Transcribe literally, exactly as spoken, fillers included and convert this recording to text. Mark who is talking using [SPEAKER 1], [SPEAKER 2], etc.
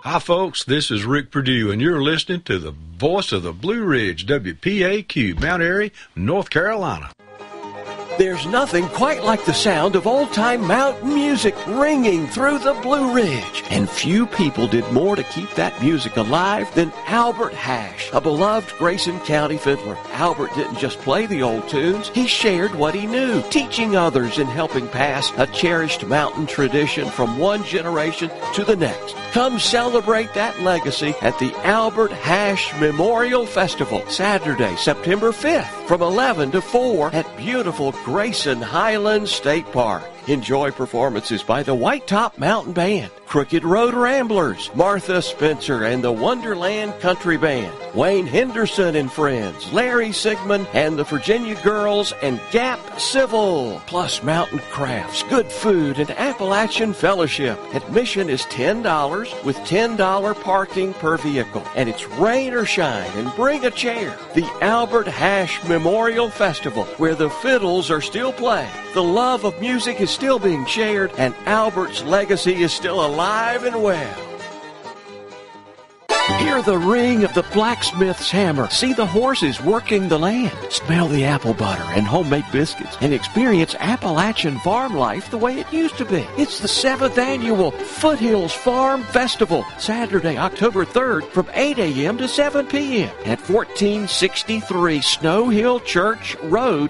[SPEAKER 1] Hi, folks. This is Rick Perdue, and you're listening to the voice of the Blue Ridge, W P A Q, Mount Airy, North Carolina.
[SPEAKER 2] There's nothing quite like the sound of old-time mountain music ringing through the Blue Ridge. And few people did more to keep that music alive than Albert Hash, a beloved Grayson County fiddler. Albert didn't just play the old tunes, he shared what he knew, teaching others and helping pass a cherished mountain tradition from one generation to the next. Come celebrate that legacy at the Albert Hash Memorial Festival, Saturday, September fifth, from eleven to four at beautiful Grayson Highlands State Park. Enjoy performances by the White Top Mountain Band, Crooked Road Ramblers, Martha Spencer and the Wonderland Country Band, Wayne Henderson and Friends, Larry Sigmund and the Virginia Girls, and Gap Civil, plus mountain crafts, good food, and Appalachian Fellowship. Admission is ten dollars with ten dollars parking per vehicle, and it's rain or shine, and bring a chair. The Albert Hash Memorial Festival, where the fiddles are still playing, the love of music is still being shared, and Albert's legacy is still alive and well. Hear the ring of the blacksmith's hammer. See the horses working the land. Smell the apple butter and homemade biscuits, and experience Appalachian farm life the way it used to be. It's the seventh annual Foothills Farm Festival, Saturday, October third, from eight a.m. to seven p.m. at fourteen sixty-three Snow Hill Church Road,